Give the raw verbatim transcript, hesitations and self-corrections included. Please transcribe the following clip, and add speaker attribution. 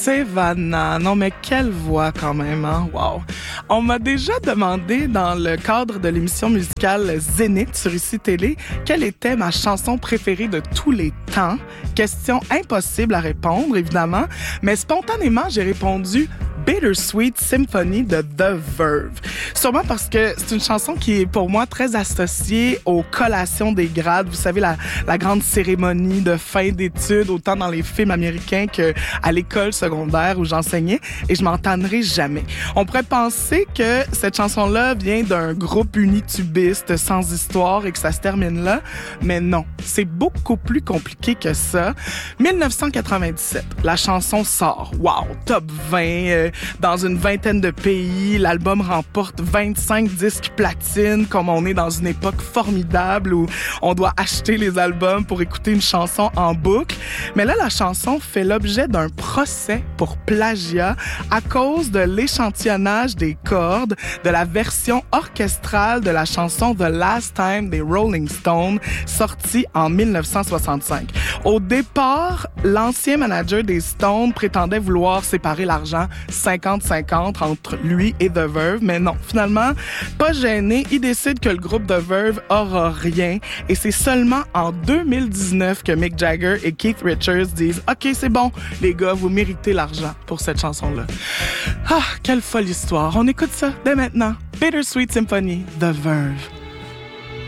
Speaker 1: Savannah. Non, mais quelle voix quand même, hein? Wow! On m'a déjà demandé dans le cadre de l'émission musicale Zénith sur Ici Télé quelle était ma chanson préférée de tous les temps. Question impossible à répondre, évidemment, mais spontanément, j'ai répondu Bittersweet Symphony de The Verve. Sûrement parce que c'est une chanson qui est pour moi très associée aux collations des grades. Vous savez, la, la grande cérémonie de fin d'études, autant dans les films américains qu'à l'école secondaire où j'enseignais, et je m'en tannerai jamais. On pourrait penser que cette chanson-là vient d'un groupe unitubiste sans histoire et que ça se termine là, mais non, c'est beaucoup plus compliqué que ça. dix-neuf cent quatre-vingt-dix-sept, la chanson sort. Wow, top vingt, euh, dans une vingtaine de pays. L'album remporte vingt-cinq disques platine, comme on est dans une époque formidable où on doit acheter les albums pour écouter une chanson en boucle. Mais là, la chanson fait l'objet d'un procès pour plagiat à cause de l'échantillonnage des cordes de la version orchestrale de la chanson The Last Time des Rolling Stones, sortie en dix-neuf cent soixante-cinq. Au départ, l'ancien manager des Stones prétendait vouloir séparer l'argent cinquante cinquante entre lui et The Verve, mais non, finalement, pas gêné, il décide que le groupe The Verve aura rien, et c'est seulement en deux mille dix-neuf que Mick Jagger et Keith Richards disent « Ok, c'est bon, les gars, vous méritez l'argent pour cette chanson-là. » Ah, quelle folle histoire. On écoute ça dès maintenant. Bittersweet Symphony, The Verve.